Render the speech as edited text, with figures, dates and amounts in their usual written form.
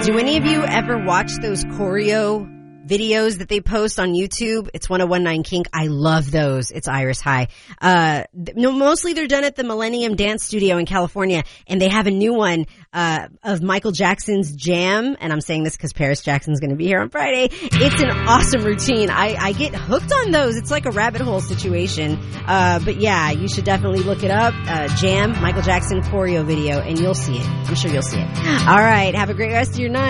Do any of you ever watch those choreo videos that they post on YouTube? It's 1019 Kink. I love those. It's Iris High. Mostly they're done at the Millennium Dance Studio in California, and they have a new one of Michael Jackson's Jam, and I'm saying this because Paris Jackson's going to be here on Friday. It's an awesome routine. I get hooked on those. It's like a rabbit hole situation. But yeah, you should definitely look it up. Jam, Michael Jackson choreo video, and you'll see it. I'm sure you'll see it. All right. Have a great rest of your night.